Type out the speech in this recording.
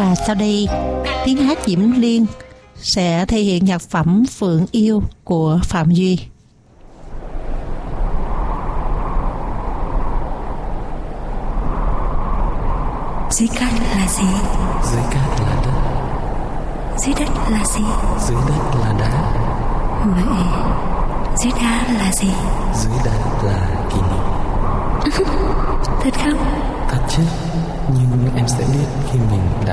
Và sau đây, tiếng hát Diễm Liên sẽ thể hiện nhạc phẩm Phượng Yêu của Phạm Duy. Dưới cát là gì? Dưới cát là đất. Dưới đất là gì? Dưới đất là đá. Vậy dưới đá là gì? Dưới đá là kỷ niệm. Thật không? Thật chứ. Nhưng em sẽ biết khi mình đã